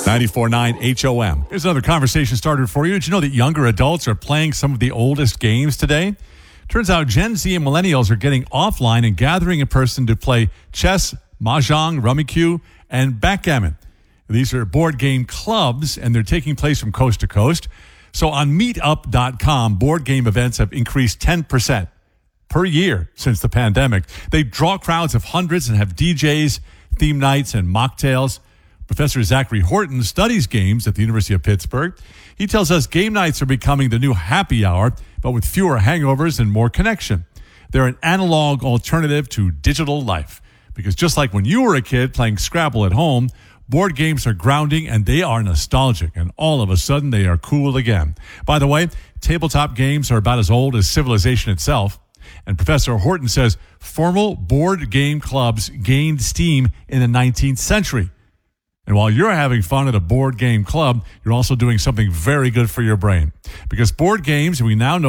94.9 HOM. Here's another conversation started for you. Did you know that younger adults are playing some of the oldest games today? Turns out Gen Z and millennials are getting offline and gathering in person to play chess, mahjong, rummikub, and backgammon. These are board game clubs, and they're taking place from coast to coast. So on meetup.com, board game events have increased 10% per year since the pandemic. They draw crowds of hundreds and have DJs, theme nights, and mocktails. Professor Zachary Horton studies games at the University of Pittsburgh. He tells us game nights are becoming the new happy hour, but with fewer hangovers and more connection. They're an analog alternative to digital life. Because just like when you were a kid playing Scrabble at home, board games are grounding and they are nostalgic. And all of a sudden, they are cool again. By the way, tabletop games are about as old as civilization itself. And Professor Horton says formal board game clubs gained steam in the 19th century. And while you're having fun at a board game club, you're also doing something very good for your brain. Because board games, we now know,